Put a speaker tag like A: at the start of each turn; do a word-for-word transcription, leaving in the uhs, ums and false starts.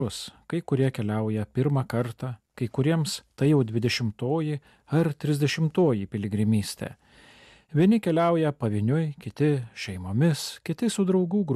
A: Kai kurie keliauja pirmą kartą, kai kuriems tai jau dvidešimtoji ar trisdešimtoji piligrimystė. Vieni keliauja pavieniui, kiti šeimomis, kiti su draugų grupėmis.